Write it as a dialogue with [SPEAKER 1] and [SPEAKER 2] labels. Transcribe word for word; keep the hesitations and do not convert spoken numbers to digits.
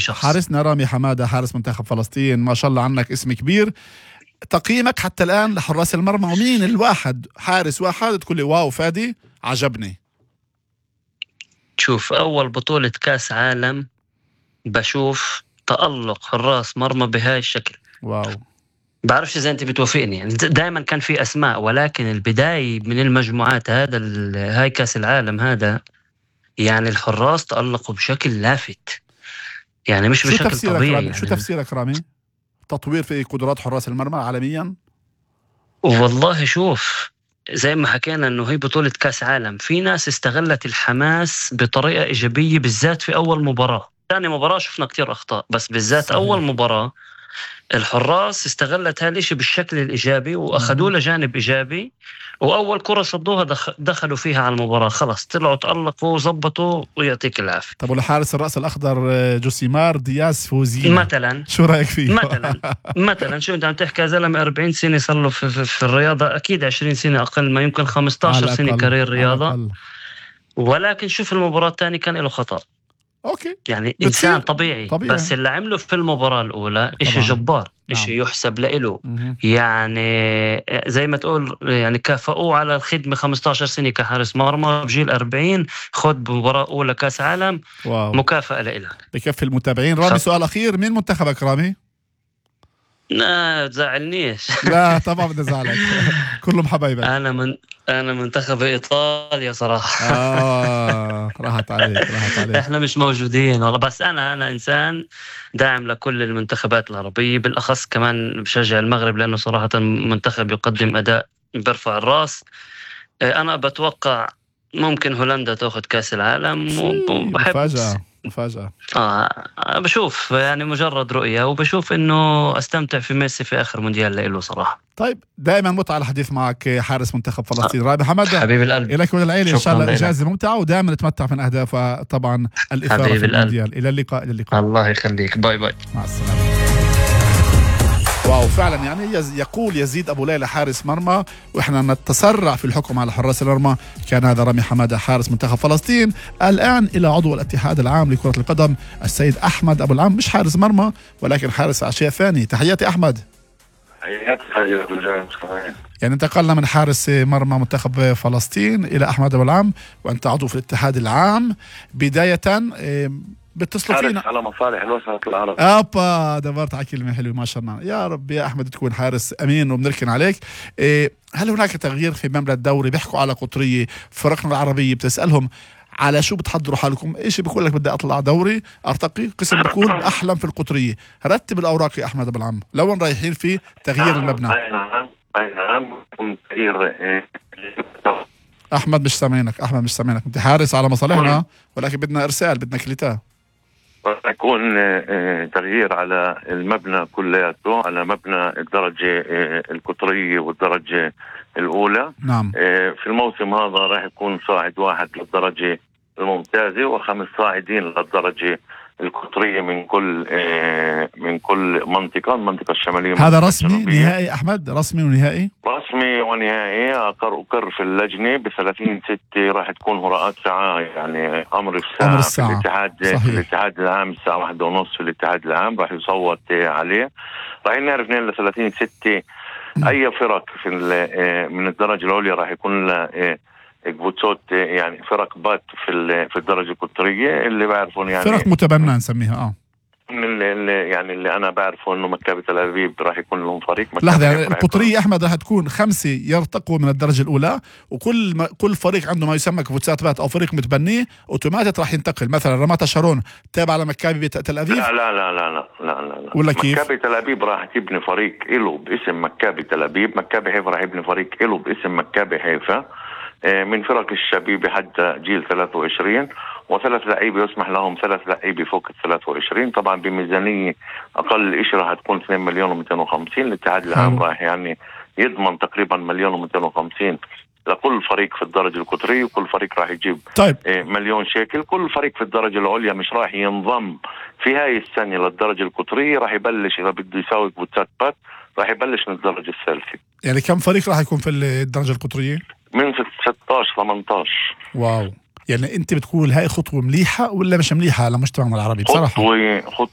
[SPEAKER 1] شخص.
[SPEAKER 2] حارسنا رامي حمادة حارس منتخب فلسطين، ما شاء الله عنك اسم كبير. تقييمك حتى الآن لحراس المرمى، ومين الواحد حارس واحد تقول لي واو فادي عجبني؟
[SPEAKER 1] شوف، أول بطولة كاس عالم بشوف تألق حراس مرمى بهاي الشكل.
[SPEAKER 2] واو.
[SPEAKER 1] بعرفش إذا أنت بتوافقني، يعني دائما كان في أسماء، ولكن البداية من المجموعات هذا هاي كاس العالم هذا، يعني الحراس تألقوا بشكل لافت، يعني مش
[SPEAKER 2] شو
[SPEAKER 1] بشكل
[SPEAKER 2] تفسيرك
[SPEAKER 1] طبيعي.
[SPEAKER 2] رامي؟
[SPEAKER 1] يعني
[SPEAKER 2] شو تفسيرك رامي؟ تطوير في قدرات حراس المرمى عالميا؟
[SPEAKER 1] والله شوف، زي ما حكينا انه هي بطولة كاس عالم، في ناس استغلت الحماس بطريقة ايجابية، بالذات في اول مباراة. ثاني مباراة شفنا كتير اخطاء، بس بالذات
[SPEAKER 2] صحيح.
[SPEAKER 1] اول مباراة الحراس استغلت هالشيء بالشكل الإيجابي وأخذوه لجانب إيجابي، وأول كرة صدوها دخ... دخلوا فيها على المباراة، خلص طلعوا تألقوا وزبطوا ويعطيك العافية.
[SPEAKER 2] طب ولحارس الرأس الأخضر جوسيمار دياز فوزينا
[SPEAKER 1] مثلا
[SPEAKER 2] شو رأيك فيه؟
[SPEAKER 1] مثلا مثلا شو أنت عم تحكي؟ زلمة أربعين سنة صار له في, في, في الرياضة، أكيد عشرين سنة أقل، ما يمكن خمستاشر سنة كارير رياضة، ولكن شوف المباراة الثانية كان له خطأ.
[SPEAKER 2] أوكي.
[SPEAKER 1] يعني إنسان طبيعي. طبيعي، بس اللي عمله في المباراة الأولى إشي جبار. نعم. إشي يحسب له. يعني زي ما تقول يعني كافئوه على الخدمة، خمستاشر سنة كحارس مرمى بجيل أربعين، خد بمباراة أولى كاس عالم. واو. مكافأة له.
[SPEAKER 2] بكفي المتابعين. رامي سؤال أخير، مين منتخبك رامي؟
[SPEAKER 1] لا تزعلنيش.
[SPEAKER 2] لا طبعا بدي ازعلك. كلهم حبايبك.
[SPEAKER 1] انا من انا منتخب ايطاليا صراحه.
[SPEAKER 2] اه راحت عليك راحت عليك.
[SPEAKER 1] احنا مش موجودين والله، بس انا انا انسان داعم لكل المنتخبات العربيه، بالاخص كمان بشجع المغرب لانه صراحه منتخب يقدم اداء برفع الراس. انا بتوقع ممكن هولندا تاخذ كاس العالم، وبحب
[SPEAKER 2] مفاجاه مفاجأة.
[SPEAKER 1] آه بشوف يعني مجرد رؤية، وبشوف إنه أستمتع في ميسي في آخر مونديال له صراحة.
[SPEAKER 2] طيب دائما متعة الحديث معك حارس منتخب فلسطين رامي حمادة،
[SPEAKER 1] حبيب القلب،
[SPEAKER 2] إليك وللعيلة إن شاء الله إجازة ممتعة، ودائما نتمتع من أهدافها طبعا الإثارة في المونديال. إلى اللقاء. إلى اللقاء.
[SPEAKER 1] الله يخليك. باي باي.
[SPEAKER 2] مع السلامة. واو فعلا، يعني يقول يزيد أبو ليلى حارس مرمى، وإحنا نتسرع في الحكم على حراس المرمى. كان هذا رامي حمادة حارس منتخب فلسطين. الآن إلى عضو الاتحاد العام لكرة القدم السيد أحمد أبو العم، مش حارس مرمى ولكن حارس أشياء ثانية. تحياتي أحمد. يعني انتقلنا من حارس مرمى منتخب فلسطين إلى أحمد أبو العم، وأنت عضو في الاتحاد العام. بداية بتصلوا فينا
[SPEAKER 3] على مصالح الوسط العربي.
[SPEAKER 2] ابا دبرت على كلمه حلوه ما شاء الله. يا رب يا احمد تكون حارس امين وبنركن عليك. إيه هل هناك تغيير في مملكه الدوري؟ بيحكوا على قطريه، فرقنا العربيه بتسالهم على شو بتحضروا حالكم؟ ايش بيقول لك بدي اطلع دوري ارتقي، قسم بيقول احلم في القطريه. رتب الاوراق يا احمد ابو العم، لوين رايحين في تغيير المبنى؟ احمد مش سامعينك، احمد مش سامعينك. انت حارس على مصالحنا ولكن بدنا ارسال، بدنا كليتاه.
[SPEAKER 3] يكون تغيير على المبنى كلياته، على مبنى الدرجة القطرية والدرجة الأولى.
[SPEAKER 2] نعم.
[SPEAKER 3] في الموسم هذا راح يكون صاعد واحد للدرجة الممتازة وخمس صاعدين للدرجة القطرية من كل من كل منطقة، المنطقة الشمالية.
[SPEAKER 2] هذا رسمي نهائي أحمد؟ رسمي ونهائي؟
[SPEAKER 3] رسمي ونهائي. أقر أقر في اللجنة بثلاثين ستة راح تكون هراءات ساعة، يعني أمر الساعة.
[SPEAKER 2] أمر الساعة.
[SPEAKER 3] في الاتحاد صحيح. في الاتحاد العام الساعة واحدة ونص في الاتحاد العام راح يصوت عليه. راح نعرف نين لثلاثين ستة أي فرق في من الدرجة العليا راح يكون له كبوتسوت، يعني فرق بات في في الدرجة القطرية اللي بعرفون، يعني
[SPEAKER 2] فرق متبنى نسميها. اه
[SPEAKER 3] اللي يعني اللي انا بعرفه انه مكابي تل ابيب راح يكون لهم فريق.
[SPEAKER 2] لحظه، يعني القطريه احمد راح تكون خمسه يرتقوا من الدرجه الاولى، وكل ما كل فريق عنده ما يسمى كبوتسات بات او فريق متبني اوتوماتيك راح ينتقل. مثلا رماتا شارون تابع لمكابي تل ابيب.
[SPEAKER 3] لا لا لا لا لا لا لا, لا.
[SPEAKER 2] ولا كيف؟
[SPEAKER 3] مكابي تل ابيب راح تبني فريق له باسم مكابي تل ابيب. مكابي حيفا راح يبني فريق له باسم مكابي حيفا من فرق الشبيبة حتى جيل ثلاثة وعشرين، وثلاث لعيبة يسمح لهم ثلاث لعيبة فوق ثلاثة وعشرين، طبعا بميزانية أقل إشي راح تكون اثنين مليون ومئتين وخمسين. الاتحاد العام راح يعني يضمن تقريبا مليون ومئتين وخمسين لكل فريق في الدرجة القطرية، وكل فريق راح يجيب
[SPEAKER 2] طيب.
[SPEAKER 3] مليون شيكل. كل فريق في الدرجة العليا مش راح ينضم في هاي السنة للدرجة القطرية، راح يبلش إذا بده يساوي كبوتات بات راح يبلش من الدرجة الثالثة.
[SPEAKER 2] يعني كم فريق راح يكون في الدرجة القطرية؟
[SPEAKER 3] من ستاشر ثمانتاشر.
[SPEAKER 2] واو، يعني انت بتقول هاي خطوة مليحة ولا مش مليحة على مجتمعنا العربي؟ بصراحة
[SPEAKER 3] خطوة